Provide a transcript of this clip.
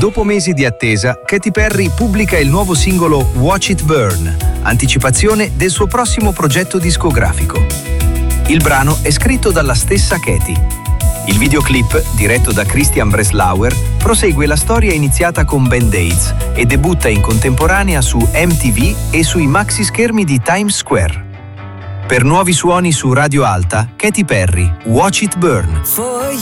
Dopo mesi di attesa, Katy Perry pubblica il nuovo singolo Watch It Burn, anticipazione del suo prossimo progetto discografico. Il brano è scritto dalla stessa Katy. Il videoclip, diretto da Christian Breslauer, prosegue la storia iniziata con Band-Aids e debutta in contemporanea su MTV e sui maxi schermi di Times Square. Per Nuovi Suoni su Radio Alta, Katy Perry, Watch It Burn.